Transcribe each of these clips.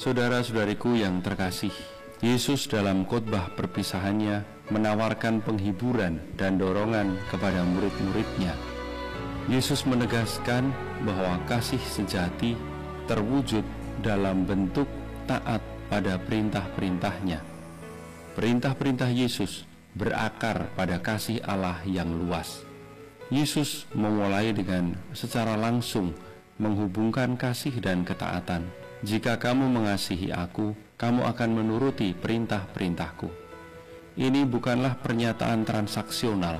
Saudara-saudariku yang terkasih, Yesus dalam khotbah perpisahannya menawarkan penghiburan dan dorongan kepada murid-muridnya. Yesus menegaskan bahwa kasih sejati terwujud dalam bentuk taat pada perintah-perintahnya. Perintah-perintah Yesus berakar pada kasih Allah yang luas. Yesus memulai dengan secara langsung menghubungkan kasih dan ketaatan. Jika kamu mengasihi aku, kamu akan menuruti perintah-perintahku. Ini bukanlah pernyataan transaksional,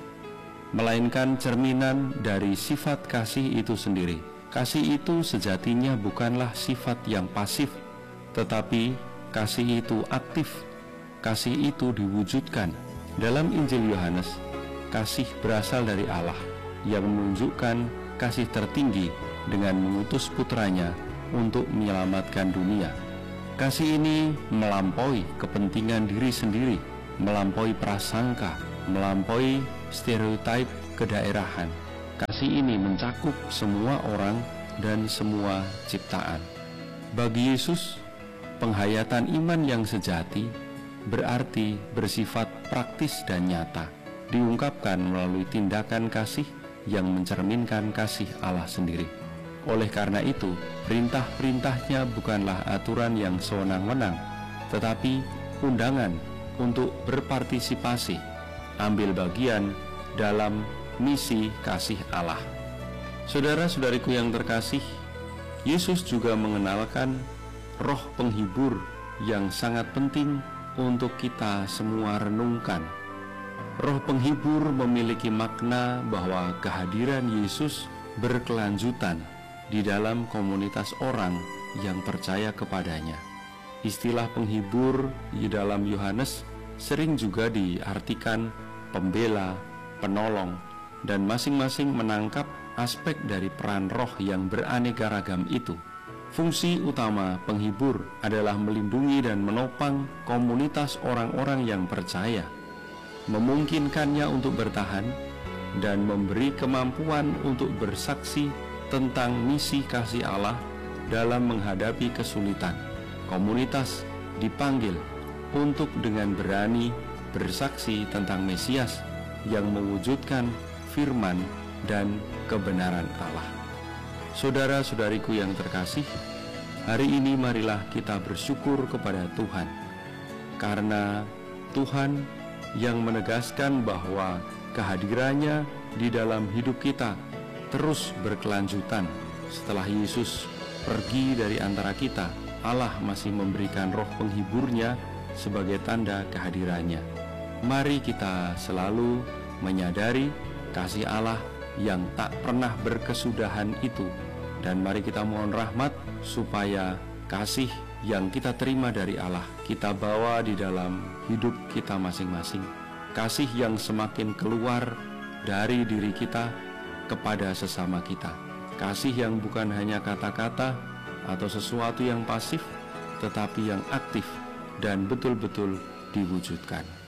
melainkan cerminan dari sifat kasih itu sendiri. Kasih itu sejatinya bukanlah sifat yang pasif, tetapi kasih itu aktif. Kasih itu diwujudkan. Dalam Injil Yohanes, kasih berasal dari Allah yang menunjukkan kasih tertinggi dengan mengutus putranya untuk menyelamatkan dunia. Kasih ini melampaui kepentingan diri sendiri, melampaui prasangka, melampaui stereotip kedaerahan. Kasih ini mencakup semua orang dan semua ciptaan. Bagi Yesus, penghayatan iman yang sejati berarti bersifat praktis dan nyata, diungkapkan melalui tindakan kasih yang mencerminkan kasih Allah sendiri. Oleh karena itu, perintah-perintahnya bukanlah aturan yang sewenang-wenang, tetapi undangan untuk berpartisipasi, ambil bagian dalam misi kasih Allah. Saudara-saudariku yang terkasih, Yesus juga mengenalkan roh penghibur yang sangat penting untuk kita semua renungkan. Roh penghibur memiliki makna bahwa kehadiran Yesus berkelanjutan di dalam komunitas orang yang percaya kepadanya. Istilah penghibur di dalam Yohanes sering juga diartikan pembela, penolong, dan masing-masing menangkap aspek dari peran roh yang beraneka ragam itu. Fungsi utama penghibur adalah melindungi dan menopang komunitas orang-orang yang percaya, memungkinkannya untuk bertahan, dan memberi kemampuan untuk bersaksi tentang misi kasih Allah dalam menghadapi kesulitan. Komunitas dipanggil untuk dengan berani bersaksi tentang Mesias yang mewujudkan firman dan kebenaran Allah. Saudara-saudariku yang terkasih, hari ini marilah kita bersyukur kepada Tuhan, karena Tuhan yang menegaskan bahwa kehadirannya di dalam hidup kita terus berkelanjutan. Setelah Yesus pergi dari antara kita, Allah masih memberikan roh penghiburnya sebagai tanda kehadirannya. Mari kita selalu menyadari kasih Allah yang tak pernah berkesudahan itu, dan mari kita mohon rahmat supaya kasih yang kita terima dari Allah kita bawa di dalam hidup kita masing-masing. Kasih yang semakin keluar dari diri kita kepada sesama kita. Kasih yang bukan hanya kata-kata atau sesuatu yang pasif, tetapi yang aktif dan betul-betul diwujudkan.